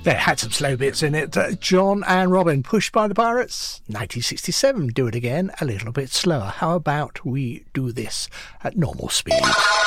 They had some slow bits in it. John and Robin, Pushed by the Pirates, 1967. Do it again, a little bit slower. How about we do this at normal speed?